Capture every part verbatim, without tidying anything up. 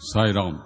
సాయిరాం.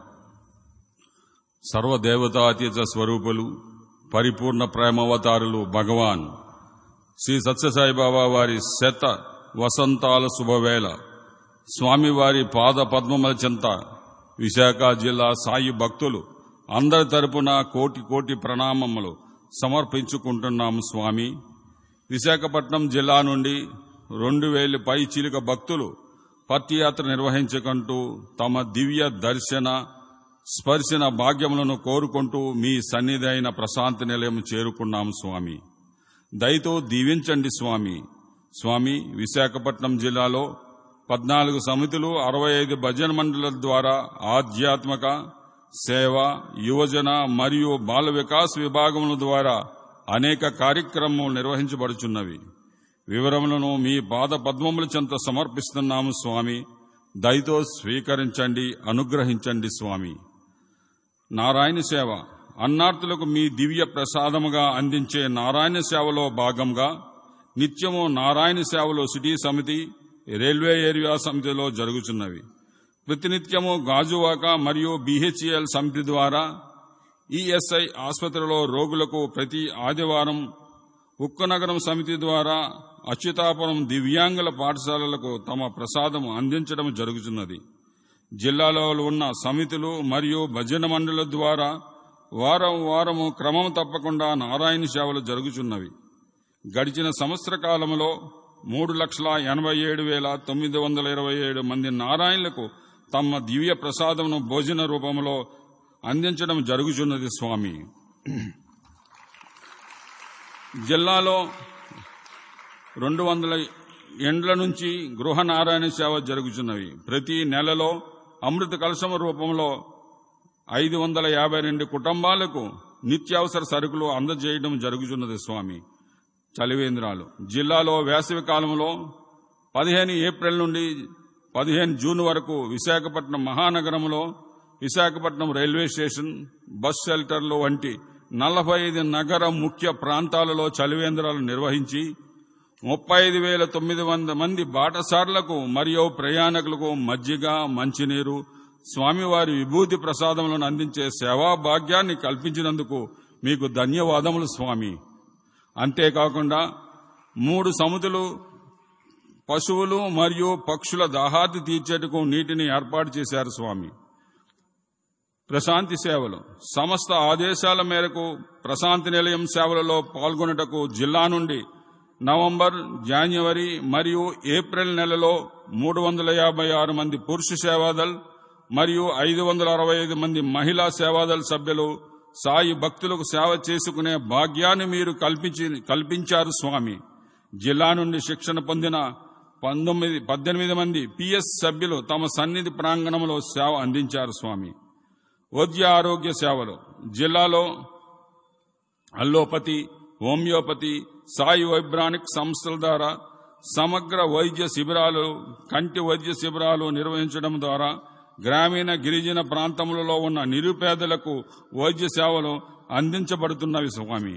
సర్వదేవతాతీత స్వరూపులు పరిపూర్ణ ప్రేమావతారులు భగవాన్ శ్రీ సత్యసాయిబాబా వారి శత వసంతాల శుభవేళ స్వామివారి పాద పద్మముల చెంత విశాఖ జిల్లా సాయి భక్తులు అందరి తరపున కోటి కోటి ప్రణామములు సమర్పించుకుంటున్నాము. స్వామి, విశాఖపట్నం జిల్లా నుండి రెండు వేల పై చిలుక భక్తులు పత్తియాత్ర నిర్వహించుకుంటూ తమ దివ్య దర్శన స్పర్శన భాగ్యములను కోరుకుంటూ మీ సన్నిధైన ప్రశాంతి నిలయం చేరుకున్నాము. స్వామి, దయతో దీవించండి. స్వామి స్వామి విశాఖపట్నం జిల్లాలో పద్నాలుగు సమితులు, అరవై ఐదు భజన మండళ్ల ద్వారా ఆధ్యాత్మిక సేవ, యువజన మరియు బాల వికాస్ విభాగముల ద్వారా అనేక కార్యక్రమాలు నిర్వహించబడుచున్నవి. వివరములను మీ పాద పద్మముల చెంత సమర్పిస్తున్నాము. స్వామి, దయతో స్వీకరించండి, అనుగ్రహించండి. స్వామి, నారాయణ సేవ అన్నార్తులకు మీ దివ్య ప్రసాదముగా అందించే నారాయణ సేవలో భాగంగా నిత్యము నారాయణ సేవలో సిటీ సమితి, రైల్వే ఏరియా సమితిలో జరుగుతున్నవి. ప్రతినిత్యము గాజువాక మరియు బీహెచ్ఈఎల్ సమితి ద్వారా ఈఎస్ఐ ఆసుపత్రిలో రోగులకు ప్రతి ఆదివారం, ఉక్కనగరం సమితి ద్వారా అచ్యుతాపురం దివ్యాంగుల పాఠశాలలకు తమ ప్రసాదం అందించడం జరుగుతున్నది. జిల్లాలో ఉన్న సమితులు మరియు భజన మండళ్ల ద్వారా వారం వారము క్రమం తప్పకుండా నారాయణ సేవలు జరుగుతున్నవి. గడిచిన సంవత్సర కాలంలో మూడు లక్షల ఎనభై ఏడు వేల తొమ్మిది వందల ఇరవై ఏడు మంది నారాయణులకు తమ దివ్య ప్రసాదమును భోజన రూపంలో అందించడం జరుగుతున్నది. స్వామి, జిల్లాలో రెండు వందల ఎండ్ల నుంచి గృహ నారాయణ సేవ జరుగుతున్నవి. ప్రతి నెలలో అమృత కలశం రూపంలో ఐదు వందల యాభై రెండు కుటుంబాలకు నిత్యావసర సరుకులు అందజేయడం జరుగుతున్నది. స్వామి, చలివేంద్రాలు జిల్లాలో వేసవి కాలంలో పదిహేను ఏప్రిల్ నుండి పదిహేను జూన్ వరకు విశాఖపట్నం మహానగరంలో విశాఖపట్నం రైల్వే స్టేషన్, బస్ షెల్టర్లు వంటి నలభై ఐదు నగర ముఖ్య ప్రాంతాలలో చలివేంద్రాలు నిర్వహించి ముప్పై ఐదు వేల తొమ్మిది వందల మంది బాటసార్లకు మరియు ప్రయాణికులకు మజ్జిగ, మంచినీరు, స్వామివారి విభూతి ప్రసాదములను అందించే సేవా భాగ్యాన్ని కల్పించినందుకు మీకు ధన్యవాదములు. స్వామి, అంతేకాకుండా మూడు సమితులు పశువులు మరియు పక్షుల దాహార్తి తీర్చేటకు నీటిని ఏర్పాటు చేశారు. స్వామి, ప్రశాంతి సేవలు సమస్త ఆదేశాల మేరకు ప్రశాంతి నిలయం సేవలలో పాల్గొనుటకు జిల్లా నుండి నవంబర్, జనవరి మరియు ఏప్రిల్ నెలలో మూడు వందల యాభై ఆరు మంది పురుష సేవాదల్ మరియు ఐదు వందల అరవై ఐదు మంది మహిళా సేవాదల్ సభ్యులు సాయి భక్తులకు సేవ చేసుకునే భాగ్యాన్ని మీరు కల్పించి కల్పించారు. స్వామి, జిల్లా నుండి శిక్షణ పొందిన పంతొమ్మిది పద్దెనిమిది మంది పిఎస్ సభ్యులు తమ సన్నిధి ప్రాంగణంలో సేవ అందించారు. స్వామి, వైద్య ఆరోగ్య సేవలు జిల్లాలో అల్లోపతి, హోమియోపతి, సాయి వైబ్రానిక్ సంస్థల ద్వారా సమగ్ర వైద్య శిబిరాలు, కంటి వైద్య శిబిరాలు నిర్వహించడం ద్వారా గ్రామీణ గిరిజన ప్రాంతములలో ఉన్న నిరుపేదలకు వైద్య సేవలు అందించబడుతున్నవి. స్వామి,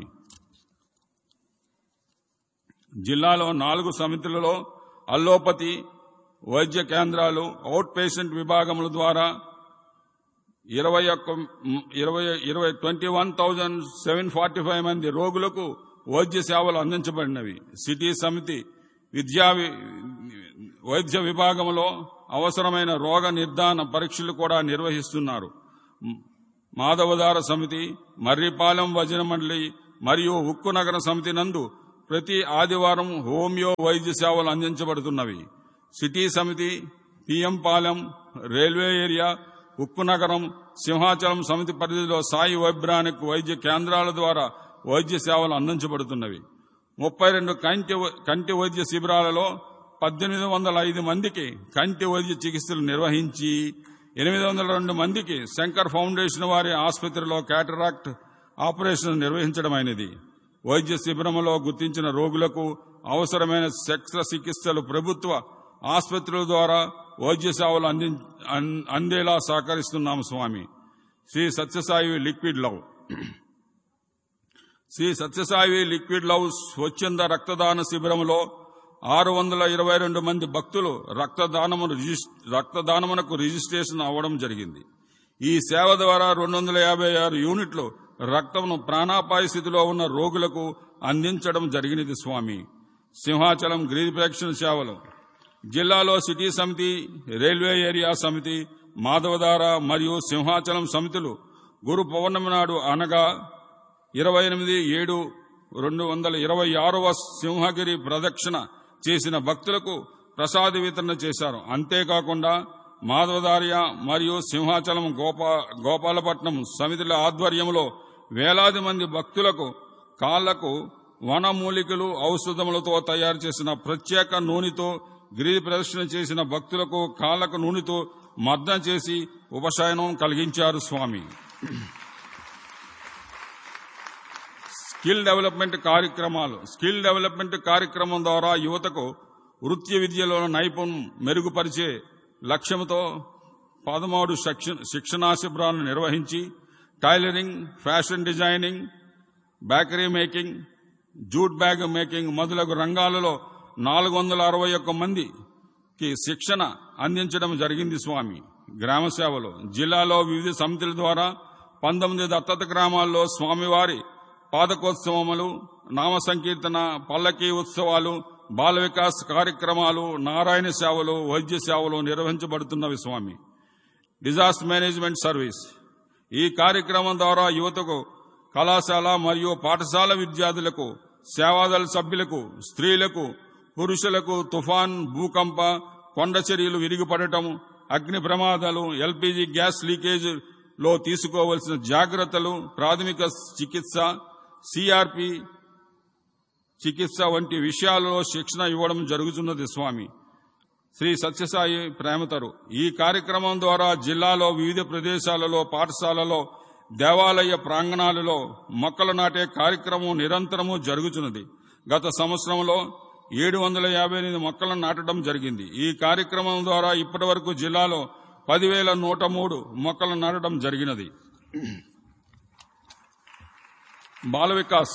జిల్లాలో నాలుగు సమితులలో అల్లోపతి వైద్య కేంద్రాలు, అవుట్ పేషెంట్ విభాగముల ద్వారా ఇరవై ఒక్క ఇరవై ఇరవై twenty one thousand seven forty five మంది రోగులకు వైద్య సేవలు అందించబడినవి. సిటీ సమితి విద్యా వైద్య విభాగంలో అవసరమైన రోగ నిర్ధారణ పరీక్షలు కూడా నిర్వహిస్తున్నారు. మాధవదార సమితి, మర్రిపాలెం భజన మండలి మరియు ఉక్కు నగర సమితి నందు ప్రతి ఆదివారం హోమియో వైద్య సేవలు అందించబడుతున్నవి. సిటీ సమితి, పిఎం పాలెం, రైల్వే ఏరియా, ఉక్కు నగరం, సింహాచలం సమితి పరిధిలో సాయి వైబ్రానిక్ వైద్య కేంద్రాల ద్వారా వైద్య సేవలు అందించబడుతున్నవి. ముప్పై రెండు కంటి కంటి వైద్య శిబిరాలలో పద్దెనిమిది వందల ఐదు మందికి కంటి వైద్య చికిత్సలు నిర్వహించి ఎనిమిది వందల రెండు మందికి శంకర్ ఫౌండేషన్ వారి ఆసుపత్రిలో క్యాటరాక్ట్ ఆపరేషన్ నిర్వహించడమైనది. వైద్య శిబిరంలో గుర్తించిన రోగులకు అవసరమైన శస్త్రచికిత్సలు ప్రభుత్వ ఆసుపత్రుల ద్వారా వైద్య సేవలు అంది అందేలా సహకరిస్తున్నాము. స్వామి, Shri Sathya Sai liquid love Shri Sathya Sai liquid love స్వచ్ఛంద రక్తదాన శిబిరంలో ఆరు వందల ఇరవై రెండు మంది భక్తులు రక్తదానము రక్తదానమునకు రిజిస్ట్రేషన్ అవ్వడం జరిగింది. ఈ సేవ ద్వారా రెండు వందల యాభై ఆరు యూనిట్లు రక్తమును ప్రాణాపాయ స్థితిలో ఉన్న రోగులకు అందించడం జరిగినది స్వామి. సింహాచలం గిరి ప్రదక్షిణ సేవలు జిల్లాలో సిటీ సమితి, రైల్వే ఏరియా సమితి, మాధవధార మరియు సింహాచలం సమితులు గురు పౌర్ణమి నాడు అనగా ఇరవై ఎనిమిది ఏడు రెండు వందల ఇరవై ఆరవ సింహగిరి ప్రదక్షిణ చేసిన భక్తులకు ప్రసాద వితరణ చేశారు. అంతేకాకుండా మాధవధార్య మరియు సింహాచలం గోపా గోపాలపట్నం సమితుల ఆధ్వర్యంలో వేలాది మంది భక్తులకు కాళ్లకు వనమూలికలు, ఔషధములతో తయారు చేసిన ప్రత్యేక నూనెతో గిరి ప్రదక్షిణ చేసిన భక్తులకు కాళ్లకు నూనెతో మర్దన చేసి ఉపశమనం కలిగించారు స్వామి. స్కిల్ డెవలప్మెంట్ కార్యక్రమాలు స్కిల్ డెవలప్మెంట్ కార్యక్రమం ద్వారా యువతకు వృత్తి విద్యలో నైపుణ్యం మెరుగుపరిచే లక్ష్యంతో పదమూడు శిక్షణా శిబిరాలను నిర్వహించి tailoring, fashion designing, bakery making, jute bag making మొదలగు రంగాలలో నాలుగు వందల అరవై ఒక్క మందికి శిక్షణ అందించడం జరిగింది స్వామి. గ్రామ సేవలు జిల్లాలో వివిధ సమితుల ద్వారా పంతొమ్మిది దత్తత గ్రామాల్లో స్వామివారి పాదకోత్సవములు, నామ సంకీర్తన, పల్లకీ ఉత్సవాలు, బాల వికాస్ కార్యక్రమాలు, నారాయణ సేవలు, వైద్య సేవలు నిర్వహించబడుతున్నవి స్వామి. డిజాస్టర్ మేనేజ్మెంట్ సర్వీస్ ఈ కార్యక్రమం ద్వారా యువతకు, కళాశాల మరియు పాఠశాల విద్యార్థులకు, సేవాదళ సభ్యులకు, స్త్రీలకు, పురుషులకు తుఫాన్, భూకంప, కొండ చర్యలు విరిగిపడటం, అగ్ని ప్రమాదాలు, ఎల్పీజీ గ్యాస్ లీకేజ్ లో తీసుకోవలసిన జాగ్రత్తలు, ప్రాథమిక చికిత్స, సిఆర్పి చికిత్స వంటి విషయాలలో శిక్షణ ఇవ్వడం జరుగుతున్నది స్వామి. శ్రీ సత్యసాయి ప్రేమతరు ఈ కార్యక్రమం ద్వారా జిల్లాలో వివిధ ప్రదేశాలలో, పాఠశాలలో, దేవాలయ ప్రాంగణాలలో మొక్కలు నాటే కార్యక్రమం నిరంతరము జరుగుతున్నది. గత సంవత్సరంలో ఏడు వందల యాభై ఎనిమిది మొక్కలను నాటడం జరిగింది. ఈ కార్యక్రమం ద్వారా ఇప్పటి వరకు జిల్లాలో పదివేల నూట మూడు మొక్కలు నాటడం జరిగినది. బాల వికాస్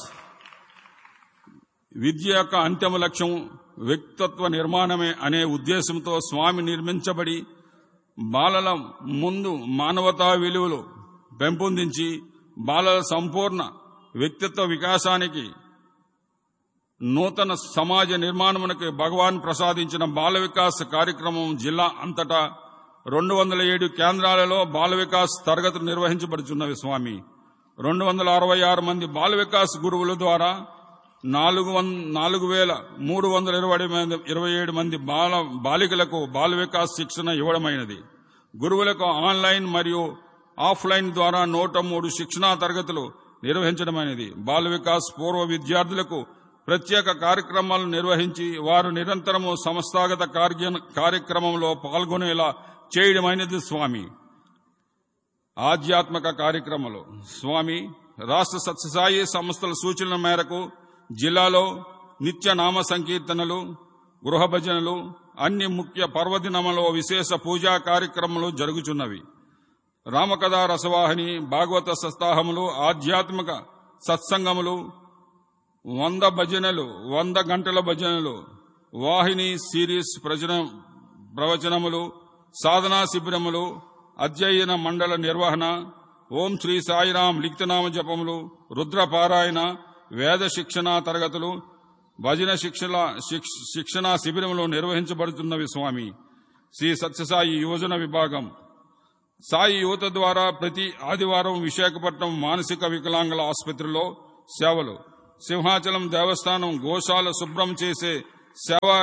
విద్య యొక్క అంతిమ లక్ష్యం వ్యక్తిత్వ నిర్మాణమే అనే ఉద్దేశంతో స్వామి నిర్మించబడి బాలల ముందు మానవతా విలువలు పెంపొందించి బాలల సంపూర్ణ వ్యక్తిత్వ వికాసానికి, నూతన సమాజ నిర్మాణమునకు భగవాన్ ప్రసాదించిన బాల వికాస్ కార్యక్రమం జిల్లా అంతటా రెండు వందల ఏడు కేంద్రాలలో బాల వికాస్ తరగతులు నిర్వహించబడుతున్నవి స్వామి. రెండు వందల అరవై ఆరు మంది బాల వికాస్ గురువుల ద్వారా నాలుగు నాలుగు వేల మూడు వందల ఇరవై ఇరవై ఏడు మంది బాల బాలికలకు బాల వికాస్ శిక్షణ ఇవ్వడమైనది. గురువులకు ఆన్లైన్ మరియు ఆఫ్లైన్ ద్వారా నూట మూడు శిక్షణా తరగతులు నిర్వహించడమైనది. బాల వికాస్ పూర్వ విద్యార్థులకు ప్రత్యేక కార్యక్రమాలు నిర్వహించి వారు నిరంతరము సంస్థాగత కార్యక్రమంలో పాల్గొనేలా చేయడమైనది స్వామి. ఆధ్యాత్మిక కార్యక్రమాలు స్వామి రాష్ట్ర సత్యసాయి సంస్థల సూచనల మేరకు జిల్లాలో నిత్య నామ సంకీర్తనలు, గృహ భజనలు, అన్ని ముఖ్య పర్వదినములో విశేష పూజా కార్యక్రమాలు జరుగుతున్నవి. రామకథా రసవాహిని, భాగవత సప్తాహములు, ఆధ్యాత్మిక సత్సంగములు, వంద భజనలు, వంద గంటల భజనలు, వాహిని సిరీస్ ప్రవచనములు, సాధనా శిబిరములు, అధ్యయన మండల నిర్వహణ, ఓం శ్రీ సాయిరాం లిఖితనామ జపములు, రుద్రపారాయణ, వేద శిక్షణ తరగతులు, భజన శిక్షణ శిక్షణా శిబిరములు నిర్వహించబడుతున్నవి స్వామి. శ్రీ సత్యసాయి యువజన విభాగం సాయి యువత ద్వారా ప్రతి ఆదివారం విశాఖపట్నం మానసిక వికలాంగుల ఆసుపత్రిలో సేవలు, సింహాచలం దేవస్థానం గోశాల శుభ్రం చేసే సేవా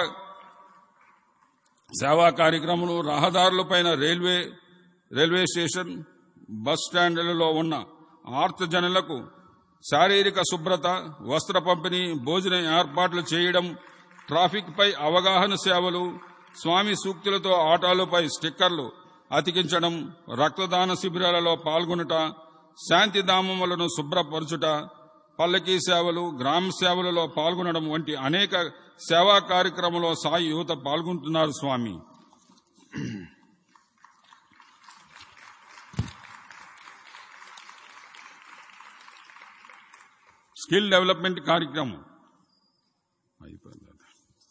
సేవా కార్యక్రమాలు, రహదారులపైన రైల్వే రైల్వే స్టేషన్, బస్ స్టాండ్లలో ఉన్న ఆర్తజనులకు శారీరక శుభ్రత, వస్త్ర పంపిణీ, భోజన ఏర్పాట్లు చేయడం, ట్రాఫిక్ పై అవగాహన సేవలు, స్వామి సూక్తులతో ఆటోలపై స్టిక్కర్లు అతికించడం, రక్తదాన శిబిరాలలో పాల్గొనుట, శాంతిధామములను శుభ్రపరచుట, పల్లకీ సేవలు, గ్రామ సేవలలో పాల్గొనడం వంటి అనేక సేవా కార్యక్రమంలో సాయి యువత పాల్గొంటున్నారు స్వామి. స్కిల్ డెవలప్మెంట్ కార్యక్రమం అయిపోయింది.